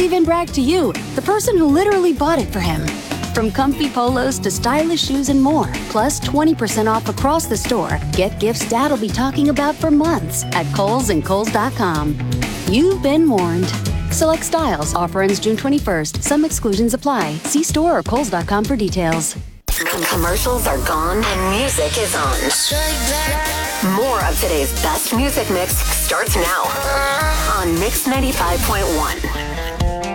even brag to you, the person who literally bought it for him. From comfy polos to stylish shoes and more, plus 20% off across the store. Get gifts Dad'll be talking about for months at Kohl's and Kohl's.com. You've been warned. Select styles. Offer ends June 21st. Some exclusions apply. See store or Kohl's.com for details. Commercials are gone and music is on. More of today's best music mix starts now on Mix 95.1.